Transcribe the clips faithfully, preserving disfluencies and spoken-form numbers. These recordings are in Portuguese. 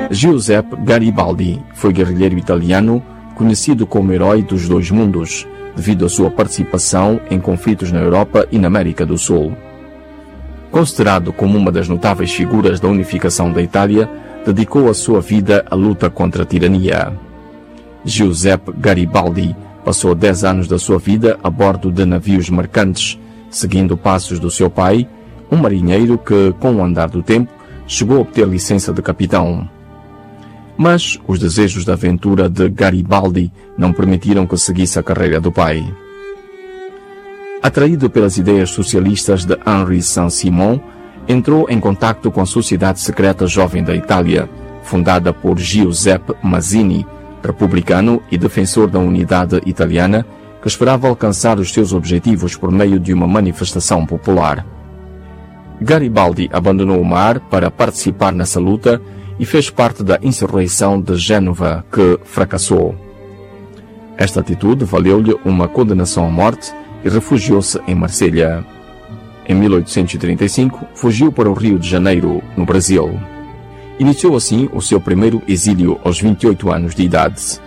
Giuseppe Garibaldi foi guerrilheiro italiano conhecido como herói dos dois mundos, devido à sua participação em conflitos na Europa e na América do Sul. Considerado como uma das notáveis figuras da unificação da Itália, dedicou a sua vida à luta contra a tirania. Giuseppe Garibaldi passou dez anos da sua vida a bordo de navios mercantes, seguindo passos do seu pai, um marinheiro que, com o andar do tempo, chegou a obter licença de capitão. Mas os desejos de aventura de Garibaldi não permitiram que seguisse a carreira do pai. Atraído pelas ideias socialistas de Henri Saint-Simon, entrou em contacto com a Sociedade Secreta Jovem da Itália, fundada por Giuseppe Mazzini, republicano e defensor da unidade italiana, que esperava alcançar os seus objetivos por meio de uma manifestação popular. Garibaldi abandonou o mar para participar nessa luta e fez parte da insurreição de Gênova, que fracassou. Esta atitude valeu-lhe uma condenação à morte e refugiou-se em Marselha. Em mil oitocentos e trinta e cinco, fugiu para o Rio de Janeiro, no Brasil. Iniciou assim o seu primeiro exílio aos vinte e oito anos de idade.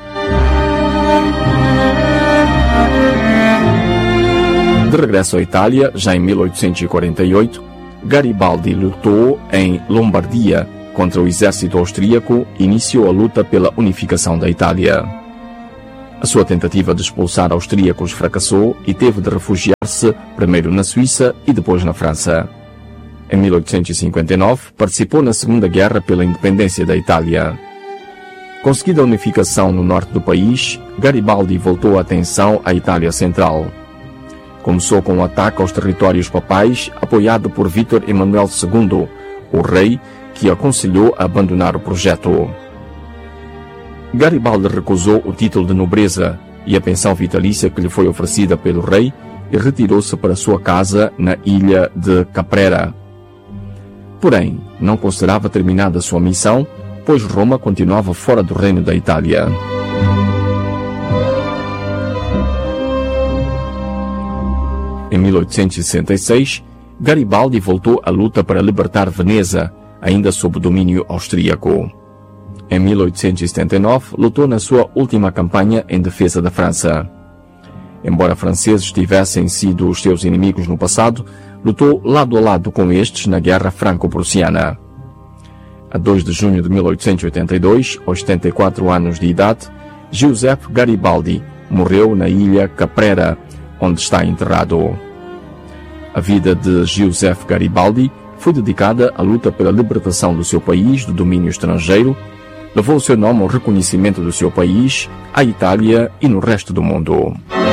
De regresso à Itália, já em mil oitocentos e quarenta e oito, Garibaldi lutou em Lombardia contra o exército austríaco e iniciou a luta pela unificação da Itália. A sua tentativa de expulsar austríacos fracassou e teve de refugiar-se primeiro na Suíça e depois na França. Em mil oitocentos e cinquenta e nove, participou na Segunda Guerra pela Independência da Itália. Conseguida a unificação no norte do país, Garibaldi voltou a atenção à Itália Central. Começou com um ataque aos territórios papais, apoiado por Vítor Emanuel segundo, o rei, que aconselhou a abandonar o projeto. Garibaldi recusou o título de nobreza e a pensão vitalícia que lhe foi oferecida pelo rei e retirou-se para sua casa na ilha de Caprera. Porém, não considerava terminada sua missão, pois Roma continuava fora do reino da Itália. Em mil oitocentos e sessenta e seis, Garibaldi voltou à luta para libertar Veneza, ainda sob domínio austríaco. Em mil oitocentos e setenta e nove, lutou na sua última campanha em defesa da França. Embora franceses tivessem sido os seus inimigos no passado, lutou lado a lado com estes na Guerra Franco-Prussiana. A dois de junho de mil oitocentos e oitenta e dois, aos setenta e quatro anos de idade, Giuseppe Garibaldi morreu na ilha Caprera, onde está enterrado. A vida de Giuseppe Garibaldi foi dedicada à luta pela libertação do seu país do domínio estrangeiro, levou o seu nome ao reconhecimento do seu país, à Itália e no resto do mundo.